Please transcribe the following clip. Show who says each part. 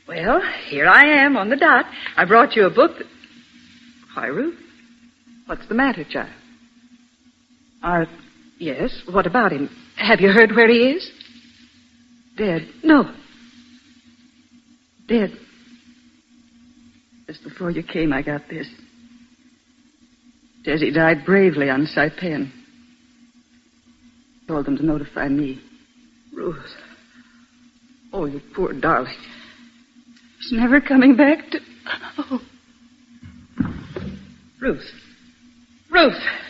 Speaker 1: Well, here I am on the dot. I brought you a book that... Why, Ruth, what's the matter, child? Yes, what about him? Have you heard where he is? Dead. No. Dead. Just before you came, I got this. Says he died bravely on Saipan. Told them to notify me. Ruth. Oh, you poor darling. He's never coming back to... Oh. Ruth. Ruth!